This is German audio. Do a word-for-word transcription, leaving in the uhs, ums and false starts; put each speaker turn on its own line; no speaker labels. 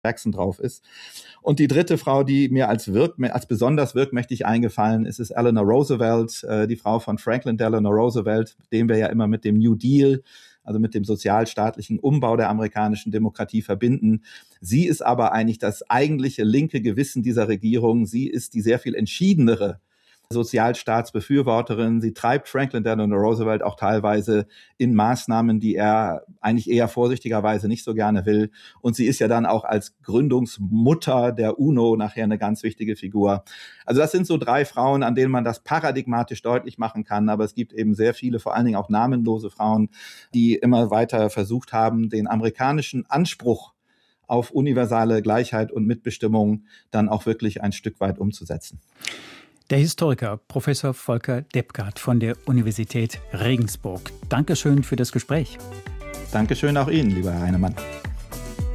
Jackson drauf ist. Und die dritte Frau, die mir als, wirk- als besonders wirkmächtig eingefallen ist, ist Eleanor Roosevelt, äh, die Frau von Franklin Delano Roosevelt, den wir ja immer mit dem New Deal, also mit dem sozialstaatlichen Umbau der amerikanischen Demokratie verbinden. Sie ist aber eigentlich das eigentliche linke Gewissen dieser Regierung. Sie ist die sehr viel entschiedenere Sozialstaatsbefürworterin. Sie treibt Franklin Delano Roosevelt auch teilweise in Maßnahmen, die er eigentlich eher vorsichtigerweise nicht so gerne will. Und sie ist ja dann auch als Gründungsmutter der UNO nachher eine ganz wichtige Figur. Also das sind so drei Frauen, an denen man das paradigmatisch deutlich machen kann. Aber es gibt eben sehr viele, vor allen Dingen auch namenlose Frauen, die immer weiter versucht haben, den amerikanischen Anspruch auf universale Gleichheit und Mitbestimmung dann auch wirklich ein Stück weit umzusetzen.
Der Historiker Professor Volker Deppgardt von der Universität Regensburg. Dankeschön für das Gespräch.
Dankeschön auch Ihnen, lieber Herr Heinemann.